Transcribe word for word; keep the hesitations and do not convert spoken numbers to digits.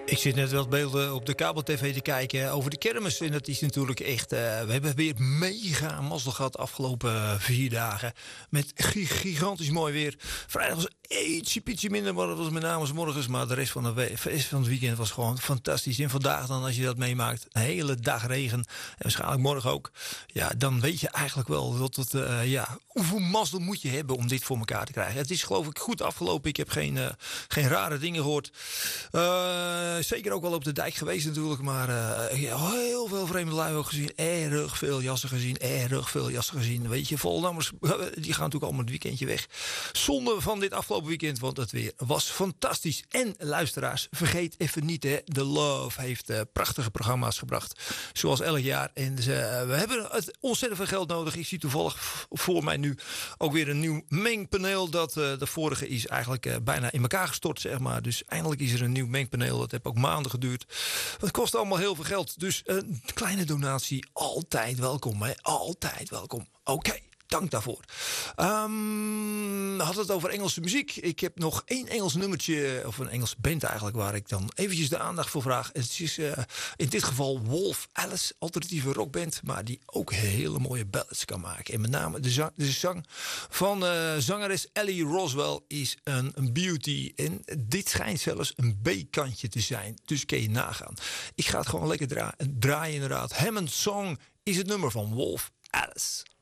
Ik zit net wel beelden op de kabel-tv te kijken over de kermis. En dat is natuurlijk echt... Uh, we hebben weer mega mazzel gehad de afgelopen vier dagen. Met gigantisch mooi weer. Vrijdag was ietsje pietje minder, maar dat was met name 's morgens. Maar de rest van, de we- rest van het weekend was gewoon fantastisch. En vandaag dan, als je dat meemaakt, een hele dag regen. En waarschijnlijk morgen ook. Ja, dan weet je eigenlijk wel dat het... Uh, ja, hoeveel mazzel moet je hebben om dit voor elkaar te krijgen. Het is geloof ik goed afgelopen. Ik heb geen, uh, geen rare dingen gehoord. Uh, zeker ook wel op de dijk geweest natuurlijk. Maar uh, ja, heel veel vreemde lui ook gezien. Erg veel jassen gezien. Erg veel jassen gezien. Weet je, Vollendammers, die gaan natuurlijk allemaal het weekendje weg. Zonde van dit afgelopen weekend. Want het weer was fantastisch. En luisteraars, vergeet even niet. Hè, The Love heeft uh, prachtige programma's gebracht. Zoals elk jaar. En ze, uh, we hebben het ontzettend veel geld nodig. Ik zie toevallig voor mij nu ook weer een nieuw mengpaneel. Dat uh, de vorige is eigenlijk uh, bijna in elkaar gestort, zeg maar. Dus eindelijk is er een nieuw mengpaneel. Dat heeft ook maanden geduurd. Het kost allemaal heel veel geld. Dus een kleine donatie, altijd welkom. Hè? Altijd welkom. Oké. Okay. Dank daarvoor. Um, had het over Engelse muziek. Ik heb nog één Engels nummertje, of een Engelse band eigenlijk, waar ik dan eventjes de aandacht voor vraag. Het is uh, in dit geval Wolf Alice, alternatieve rockband, maar die ook hele mooie ballads kan maken. En met name de zang, de zang van uh, zangeres Ellie Roswell is een, een beauty. En dit schijnt zelfs een B-kantje te zijn. Dus kun je nagaan. Ik ga het gewoon lekker dra- draaien inderdaad. Hammond Song is het nummer van Wolf Alice.